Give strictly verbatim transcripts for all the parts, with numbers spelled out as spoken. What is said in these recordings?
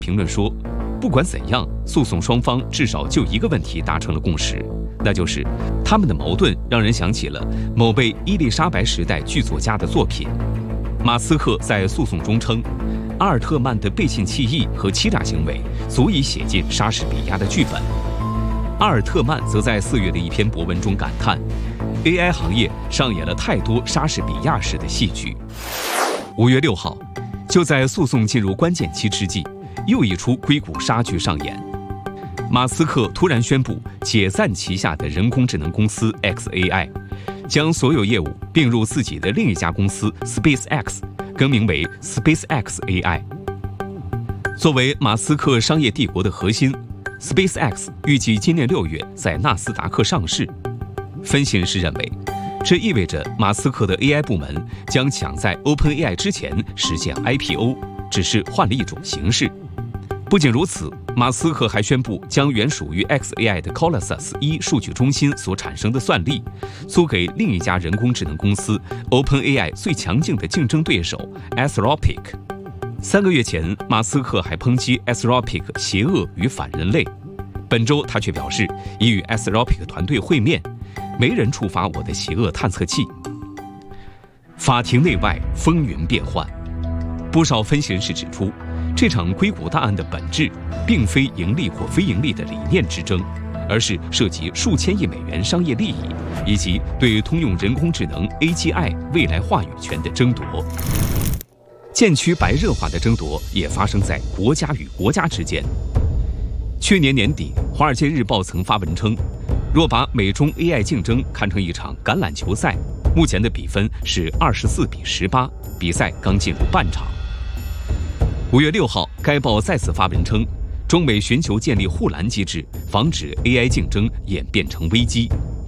评论说，不管怎样，诉讼双方至少就一个问题达成了共识，那就是他们的矛盾让人想起了某位伊丽莎白时代剧作家的作品。马斯克在诉讼中称，阿尔特曼的背信弃义和欺诈行为足以写进莎士比亚的剧本。阿尔特曼则在四月的一篇博文中感叹 ，A I 行业上演了太多莎士比亚式的戏剧。五月六号，就在诉讼进入关键期之际，又一出硅谷杀局上演。马斯克突然宣布解散旗下的人工智能公司 X A I， 将所有业务并入自己的另一家公司 SpaceX， 更名为 SpaceX A I。作为马斯克商业帝国的核心， SpaceX 预计今年六月在纳斯达克上市。分析人士认为，这意味着马斯克的 A I 部门将抢在 OpenAI 之前实现 I P O， 只是换了一种形式。不仅如此，马斯克还宣布将原属于 X A I 的 Colossus 一数据中心所产生的算力租给另一家人工智能公司 OpenAI 最强劲的竞争对手 Anthropic。三个月前，马斯克还抨击 Anthropic 邪恶与反人类。本周他却表示已与 Anthropic 团队会面，没人触发我的邪恶探测器。法庭内外风云变幻，不少分析人士指出，这场硅谷大案的本质并非盈利或非盈利的理念之争，而是涉及数千亿美元商业利益以及对通用人工智能 A G I 未来话语权的争夺。渐趋白热化的争夺也发生在国家与国家之间。去年年底，《华尔街日报》曾发文称，若把美中 A I 竞争看成一场橄榄球赛，目前的比分是二十四比十八，比赛刚进入半场。五月六号，该报再次发文称，中美寻求建立护栏机制，防止 A I 竞争演变成危机。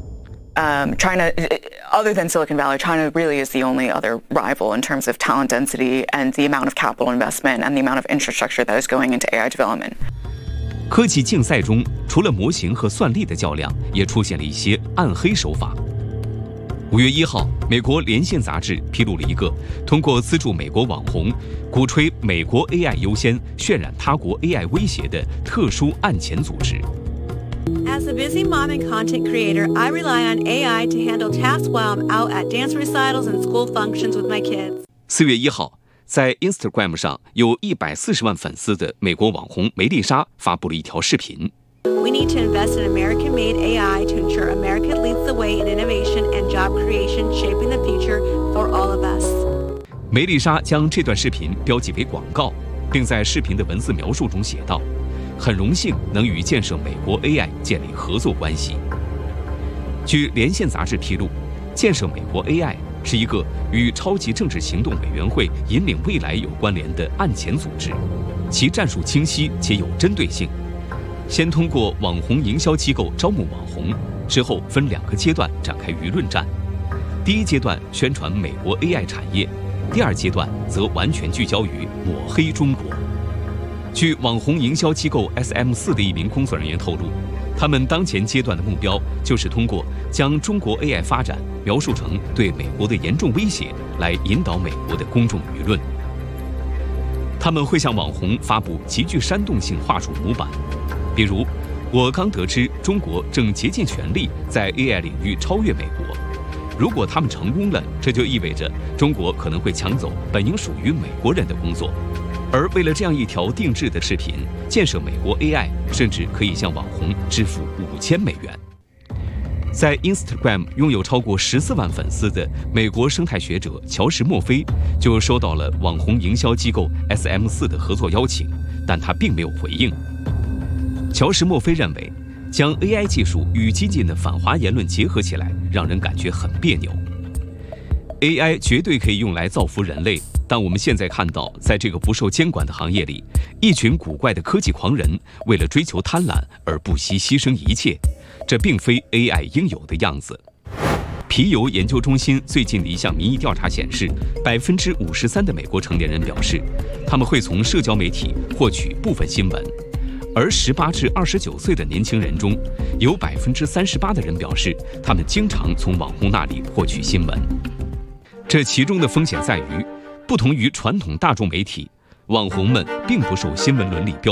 Um, China, other than Silicon Valley, China really is the only other rival in terms of talent density and the amount of capital investment and the amount of infrastructure that is going into A I development. 科技竞赛中，除了模型和算力的较量，也出现了一些暗黑手法。五月一号，美国《连线》杂志披露了一个通过资助美国网红，鼓吹美国 A I 优先、渲染他国 A I 威胁的特殊案前组织。 As a busy mom and content creator, I rely on A I to handle tasks while I'm out at dance recitals and school functions with my kids. 四月一号，在 Instagram 上有一百四十万粉丝的美国网红梅丽莎发布了一条视频。 We need to invest in American-made A I to ensure America leads the way in innovation and job creation, shaping the future for all of us. 梅丽莎将这段视频标记为广告，并在视频的文字描述中写道：“很荣幸能与建设美国 A I 建立合作关系。”据《连线》杂志披露，建设美国 A I 是一个与超级政治行动委员会引领未来有关联的案前组织，其战术清晰且有针对性。先通过网红营销机构招募网红，之后分两个阶段展开舆论战。第一阶段宣传美国 A I 产业，第二阶段则完全聚焦于抹黑中国。据网红营销机构 S M 四 的一名工作人员透露，他们当前阶段的目标就是通过将中国 A I 发展描述成对美国的严重威胁，来引导美国的公众舆论。他们会向网红发布极具煽动性话术模板，比如，我刚得知中国正竭尽全力在 A I 领域超越美国。如果他们成功了，这就意味着中国可能会抢走本应属于美国人的工作。而为了这样一条定制的视频，建设美国 A I 甚至可以向网红支付五千美元。在 Instagram 拥有超过十四万粉丝的美国生态学者乔什·墨菲就收到了网红营销机构 S M 四 的合作邀请，但他并没有回应。乔什·墨菲认为，将 A I 技术与激进的反华言论结合起来，让人感觉很别扭。A I 绝对可以用来造福人类，但我们现在看到，在这个不受监管的行业里，一群古怪的科技狂人为了追求贪婪而不惜牺牲一切，这并非 A I 应有的样子。皮尤研究中心最近的一项民意调查显示，百分之五十三的美国成年人表示，他们会从社交媒体获取部分新闻。而十八至二十九岁的年轻人中，有百分之三十八的人表示，他们经常从网红那里获取新闻。这其中的风险在于，不同于传统大众媒体， 网红们并不受新闻伦理标